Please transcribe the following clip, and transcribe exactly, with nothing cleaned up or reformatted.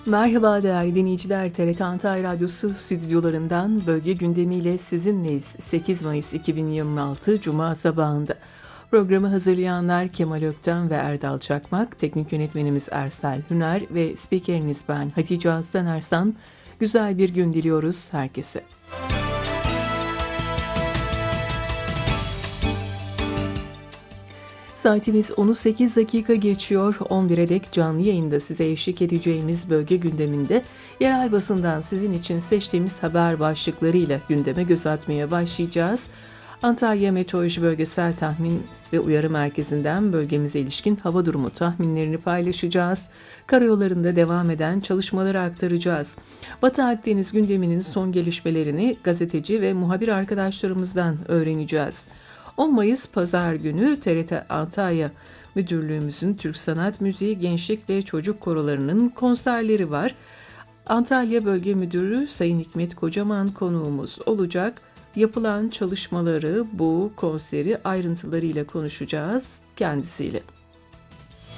Merhaba değerli dinleyiciler, T R T Antalya Radyosu stüdyolarından bölge gündemiyle sizinleyiz. sekiz Mayıs iki bin yirmi altı Cuma sabahında. Programı hazırlayanlar Kemal Ökten ve Erdal Çakmak, teknik yönetmenimiz Ersel Hüner ve spikeriniz ben Hatice Aslan Ersan. Güzel bir gün diliyoruz herkese. Saatimiz onu sekiz dakika geçiyor. on bire dek canlı yayında size eşlik edeceğimiz bölge gündeminde yerel basından sizin için seçtiğimiz haber başlıklarıyla gündeme göz atmaya başlayacağız. Antalya Meteoroloji Bölgesel Tahmin ve Uyarı Merkezi'nden bölgemize ilişkin hava durumu tahminlerini paylaşacağız. Karayollarında devam eden çalışmaları aktaracağız. Batı Akdeniz gündeminin son gelişmelerini gazeteci ve muhabir arkadaşlarımızdan öğreneceğiz. on Mayıs Pazar günü T R T Antalya Müdürlüğümüzün Türk Sanat Müziği, Gençlik ve Çocuk Korolarının konserleri var. Antalya Bölge Müdürü Sayın Hikmet Kocaman konuğumuz olacak. Yapılan çalışmaları, bu konseri ayrıntılarıyla konuşacağız kendisiyle.